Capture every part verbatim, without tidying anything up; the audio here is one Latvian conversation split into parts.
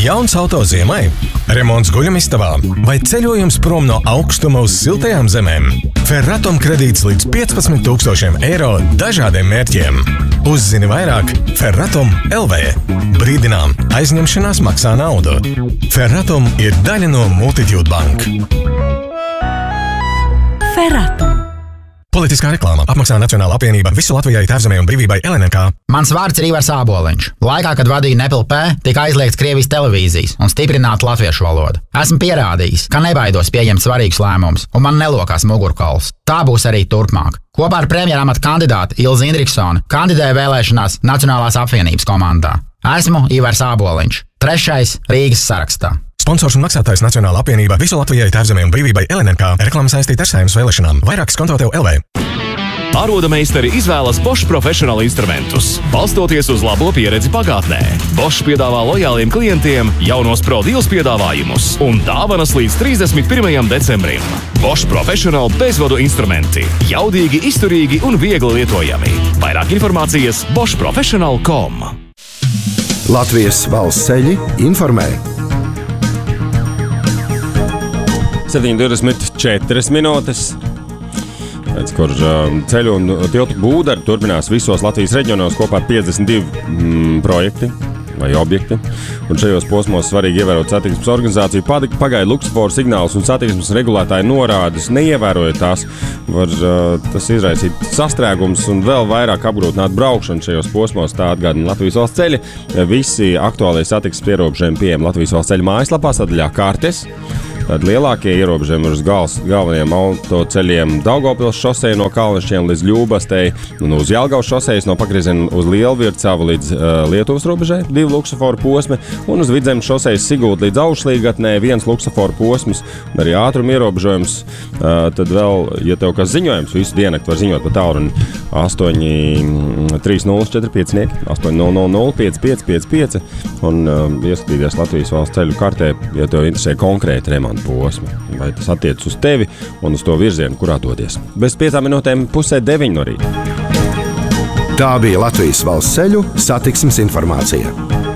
Jauns auto ziemai, remonts guļamistabā vai ceļojums prom no augstuma uz siltajām zemēm. Ferratom kredīts līdz piecpadsmit tūkstošiem eiro dažādiem mērķiem. Uzzini vairāk Ferratom L V. Brīdinām, aizņemšanās maksā naudu. Ferratom ir daļa no Multitude Bank. Ferratom. Politiskā reklāma apmaksā Nacionāla apvienība Visu Latvijai, Tēvzemei un brīvībai L N K. Mans vārds ir Ivars Āboliņš. Laikā, kad vadīju Nepil P, tika aizliegts Krievijas televīzijas un stiprināta latviešu valoda. Esmu pierādījis, ka nebaidos pieņemt svarīgus lēmumus, un man nelokās mugurkauls. Tā būs arī turpmāk. Kopā ar premjeramata kandidāti Ilzi Indriksoni kandidēju vēlēšanās Nacionālās apvienības komandā. Esmu Ivars Āboliņš, trešais Rīgas sarakstā. Sponsors un maksātājs Nacionāla apvienība Visu Latvijai, Tēvzemei un brīvībai L N K. Reklāma saistīta ar Saeimas vēlēšanām. Vairāk skonto tev L V. Ārodameistari izvēlas Bosch Professional instrumentus, balstoties uz labo pieredzi pagātnē. Bosch piedāvā lojāliem klientiem jaunos Pro Deals piedāvājumus un dāvanas līdz trīsdesmit pirmajam decembrim. Bosch Professional bezvadu instrumenti. Jaudīgi, izturīgi un viegli lietojami. Vairāk informācijas bosch professional dot com. Latvijas valsts ceļi informē. septiņi divdesmit četras minūtes. Pēc kur ceļu un tiltu būdari turpinās visos Latvijas reģionos kopā ar piecdesmit divi mm, projekti vai objekti. Un šajos posmos svarīgi ievērot satiksmes organizāciju pagaidu luksusforu signālus un satiksmes regulētāju norādes. Neievērojot tās, var uh, tas izraisīt sastrēgums un vēl vairāk apgrūtināt braukšanu šajos posmos. Tā atgādina Latvijas valsts ceļi. Visi aktuālie satiksmes ierobežojumi pieejami Latvijas valsts ceļu mājaslapā sadaļā kartes. Tad lielākie ierobežojumi uz gals, galvenajiem autoceļiem Daugavpils šoseja no Kalnišķiem līdz Ļūbastei un uz Jelgavas šosejas no pagrieziena uz Lielvircavu līdz uh, Lietuvas robežai, divi luksusforu posmi, un uz Vidzemes šosejas Sigūda līdz Augšlīgatnē viens luksusforu posms, un arī ātruma ierobežojums. Uh, tad vēl, ja tev kas ziņojums, visu diennakti var ziņot pa tālruni astoņi trīs nulle četri pieci, astoņi nulle nulle nulle pieci pieci pieci pieci un uh, ieskatīties Latvijas valsts ceļu kartē, ja tev interesē konkrēti remonti posmi, vai tas attiec uz tevi un uz to virzienu, kurā dodies. Bez piecām minūtēm pusē deviņi no rīta. Tā bija Latvijas valsts ceļu satiksmes informācija.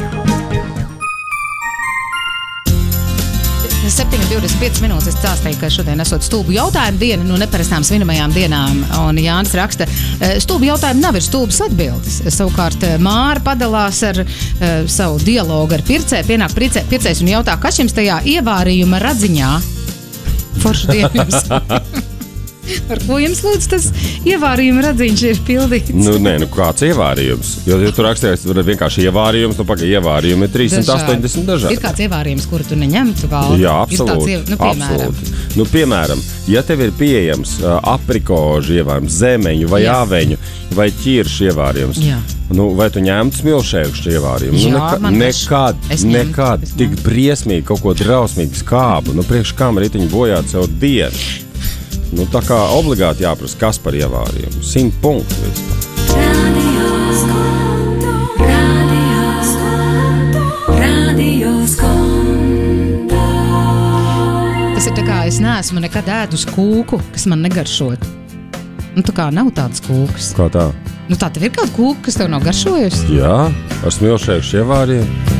septiņi divdesmit piecas minūtes es stāstīju, ka šodien esot stulbu jautājumu diena, no neparastām svinamajām dienām, un Jānis raksta, stulbu jautājumu nav ir stulbas atbildes. Savukārt Māra padalās ar uh, savu dialogu ar pircēju, pienāk pircē, pircējs un jautā, kas jums tajā ievārījuma radziņā? Foršu dienu jums. Ar ko jums lūdzu tas ievārījuma radziņš ir pildīts? Nu, nē, nu kāds ievārījums? Jo, ja tu rakstījies, tur ir vienkārši ievārījums, nu paga ievārījumi ir trīssimt astoņdesmit dažādi. Ir kāds ievārījums, kuru tu neņemtu valdi? Jā, absolūti. Ir tāds, nu, piemēram. absolūti. Nu, piemēram, ja tev ir pieejams uh, aprikožu ievārījums, zemeņu vai Jā. Āveņu vai ķiršu ievārījums, Jā. Nu, vai tu ņemtu smilšējušu ievārījumu? Jā, nu, neka, man nekad, es ņemtu, nekad es tik ņemtu. briesmīgi kaut ko drausmīgi skābu. Nu, priekš kam ritiņu bojāt sev dienu? Nu, tā kā obligāti jāprasa, kas par ievārījumu. Simt punktu vispār. Tas ir tā kā es neesmu nekad ēdus kūku, kas man negaršot. Nu, tā kā nav tādas kūkas. Kā tā? Nu, tā tev ir kāda kūka, kas tev nav garšojusi? Jā, ar smilšējušu ievārījumu.